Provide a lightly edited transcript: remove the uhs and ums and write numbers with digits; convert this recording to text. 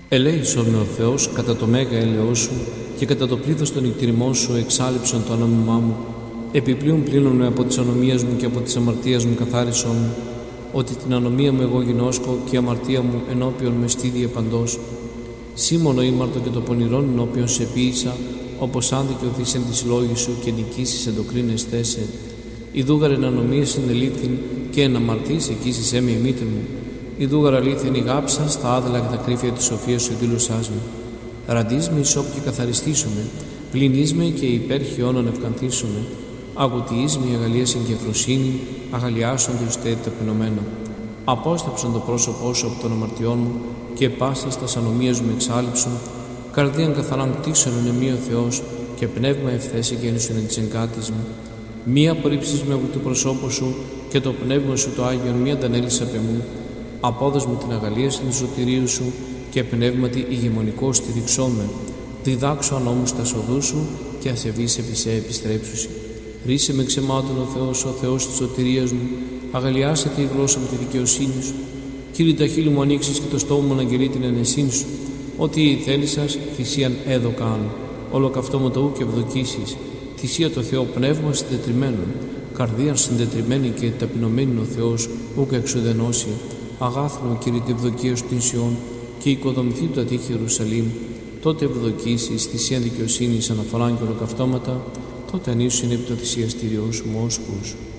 Ελέησον με ο Θεός κατά το μέγα έλεος σου και κατά το πλήθος των εκτιμών σου εξάλειψον το ανόμημά μου. Επιπλέον πλύνον με από τις ανομίες μου και από τις αμαρτίας μου καθάρισον μου, ότι την ανομία μου εγώ γινώσκω και η αμαρτία μου ενώπιον με στήδη επαντός. Σήμωνο ήμαρτο και το πονηρόν ενώπιον σε ποίησα, όπως αν δικαιωθείς εν της λόγης σου και νικήσεις εν το κρίνεστέ σε. Ιδούγαρ εν ανομίες συνελήφθην και εν αμαρτής εκείσισέ με η μήτρη μου. Ιδούγαρ αλήθιν η γάψα στα άδελα και τα κρύφια της σοφίας σου δήλωσάς με. Ραντείς με ισόπ και καθαριστήσομαι, πλυνείς με και υπέρχιόνον ευκανθήσομαι. Αγωτιείς με η αγαλίασιν και ευφροσύνη, αγαλιάσον τη ουστέρη ταπεινωμένα. Απόσταψον το πρόσωπό σου από των αμαρτιών μου και πάσης τας ανομίας μου εξάλειψον. Καρδίαν καθαράν κτίσον εν εμεί ο Θεός και πνεύμα ευθέση γέννησον εν της εγκάτης μου. Μη απορρίψεις με από το πρόσωπο σου και το πνεύμα σου το Άγιον μη αντανέλεις απ' εμού. Απόδος μου την αγαλίαση του σωτηρίου σου και πνεύματι ηγεμονικό στηριξόμαι. Διδάξω ανώμους τα οδούς σου και ασεβείς επί σε επιστρέψουσι. Ρίσε με ξεμάτων ο Θεός της σωτηρίας μου, αγαλιάσε τη γλώσσα μου τη δικαιοσύνη σου. Κύριε, τα χείλη μου ανοίξεις και το στόμα μου αναγγελεί την ενεσύνη σου. Ό,τι θέλησας, θυσίαν έδωκα άνω. Ολοκαυτώμα το ου και ευδοκίσεις. Θυσία το Θεό πνεύμα συντετριμένον. Καρδίαν συντετριμένη και ταπεινωμένη ο Θεός, ούκ εξουδενώσει. Αγάθνο, Κύριε, τη ευδοκία σου την Σιών και οικοδομηθεί το ατύχη Ιερουσαλήμ. Τότε ευδοκίσεις θυσίαν δικαιοσύνης αναφοράν και ολοκαυτώματα. Τότε ανήσου είναι επί το θυσιαστήριό σου μόσχους.